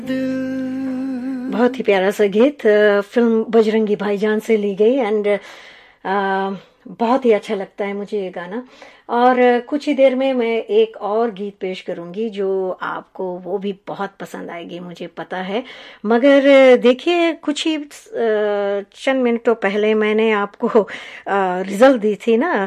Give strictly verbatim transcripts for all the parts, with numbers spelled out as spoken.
बहुत ही प्यारा सा गीत फिल्म बजरंगी भाईजान से ली गई एंड बहुत ही अच्छा लगता है मुझे ये गाना। और कुछ ही देर में मैं एक और गीत पेश करूंगी जो आपको वो भी बहुत पसंद आएगी, मुझे पता है। मगर देखिए, कुछ ही चंद मिनटों पहले मैंने आपको रिजल्ट दी थी ना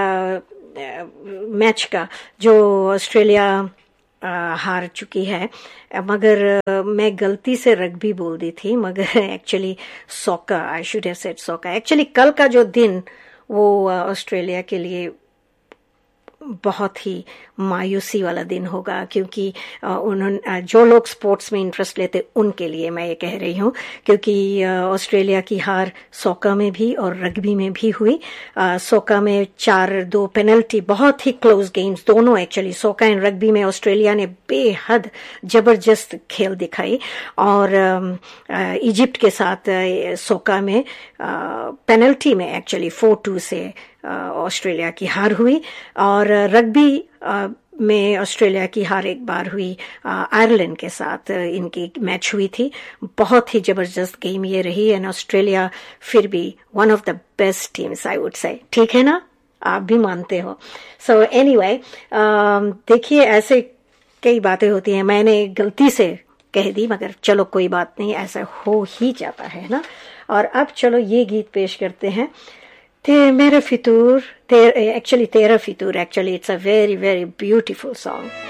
मैच का, जो ऑस्ट्रेलिया आ, हार चुकी है। मगर आ, मैं गलती से रग्बी बोल दी थी, मगर actually soccer, I should have said soccer. Actually कल का जो दिन वो ऑस्ट्रेलिया के लिए बहुत ही मायूसी वाला दिन होगा, क्योंकि उन्होंने जो लोग स्पोर्ट्स में इंटरेस्ट लेते उनके लिए मैं ये कह रही हूँ, क्योंकि ऑस्ट्रेलिया की हार सोका में भी और रग्बी में भी हुई। सोका में चार दो पेनल्टी, बहुत ही क्लोज गेम्स दोनों। एक्चुअली सोका एंड रग्बी में ऑस्ट्रेलिया ने बेहद जबरदस्त खेल दिखाई, और इजिप्ट के साथ सोका में पेनल्टी में एक्चुअली फोर टू से ऑस्ट्रेलिया की हार हुई। और रग्बी में ऑस्ट्रेलिया की हार एक बार हुई आयरलैंड के साथ, इनकी मैच हुई थी। बहुत ही जबरदस्त गेम ये रही, एंड ऑस्ट्रेलिया फिर भी one of the best teams I would say. ठीक है ना, आप भी मानते हो। सो एनीवे, देखिए ऐसे कई बातें होती हैं, मैंने गलती से कह दी, मगर चलो कोई बात नहीं, ऐसा हो ही जाता है ना। और अब चलो ये गीत पेश करते हैं, ते मेरा फितूर, एक्चुअली तेरा फितूर। Actually it's a very very beautiful song.